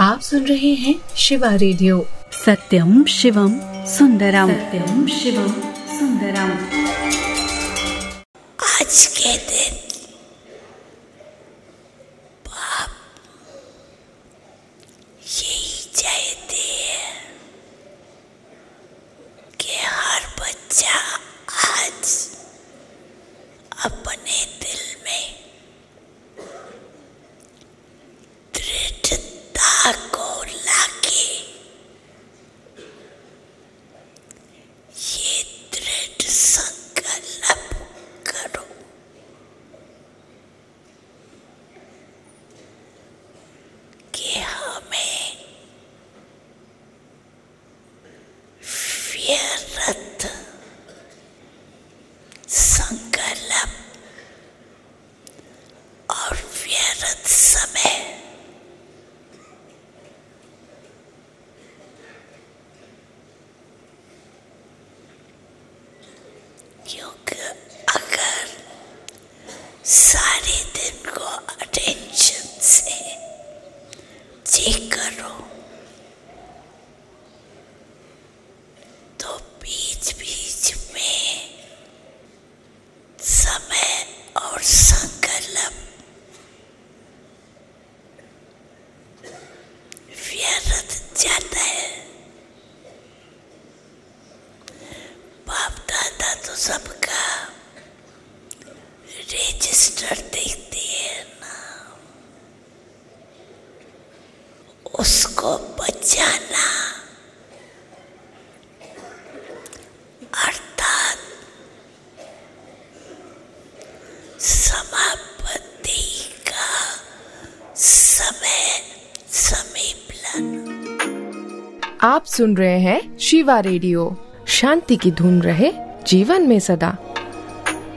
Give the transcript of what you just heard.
आप सुन रहे हैं शिवा रेडियो। सत्यम शिवम सुंदरम, सत्यम शिवम सुंदरम। आज के दिन बाप यही चाहते हैं कि हर बच्चा आज अपने दिल में दृढ़ता को लाके ये दृढ़ संकल्प करो कि हमें व्यर्थ संकल्प और व्यर्थ समय क्योंकि अगर सारे दिन को अटेंशन से चेक करो तो बीच बीच में समय और संकल्प व्यर्थ जाता है। बाप दादा तो सबका रजिस्टर देखते हैं ना, उसको बचाना अर्थात समाप्ति का समय समीप लाना। आप सुन रहे हैं शिवा रेडियो। शांति की धुन रहे जीवन में सदा।